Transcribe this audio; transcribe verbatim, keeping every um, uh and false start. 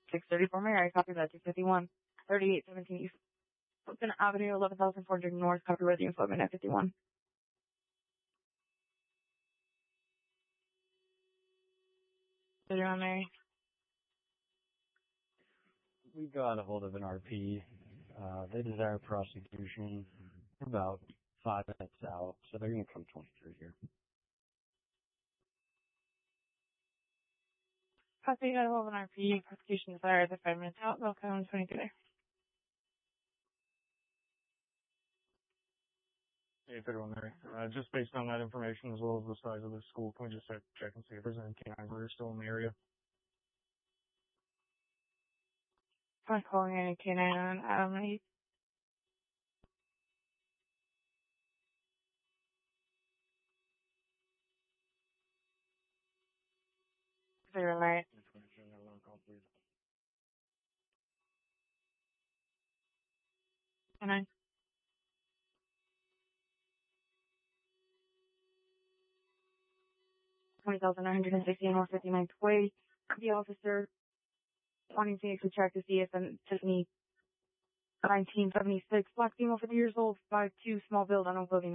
six thirty-four Mary, copy that, two fifty-one, thirty-eight seventeen East Open Avenue, eleven thousand four hundred North, copy ready info, nine fifty-one. thirty-one Mary. We got a hold of an R P. Uh, they desire prosecution about five minutes out, so they're going to come twenty-three here. Copy, got a hold of an R P, prosecution desired, the five minutes out, they'll come twenty-three. Hey, thirty-one Mary. Uh, just based on that information as well as the size of the school, can we just uh, check and see if there's any canines that are still in the area? I'm calling in a K nine on Adam eight. Zero Mary. Information, I want to call, please. K nine. twenty thousand nine hundred sixteen North fifty-ninth Way. The officer wanting to extract the C S M Tiffany nineteen seventy-six, black female, fifty years old, five two, small build, unknown clothing.